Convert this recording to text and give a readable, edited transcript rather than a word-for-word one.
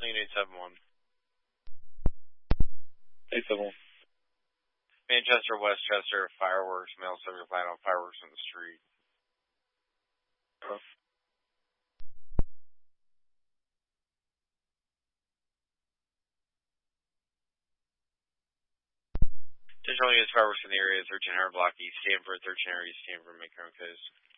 Unit 7-1. 871. Manchester, Westchester, fireworks, male subject light on fireworks in the street. Digital units, fireworks in the area, 1300 block East Stanford, 1300 East Stanford, make your own case.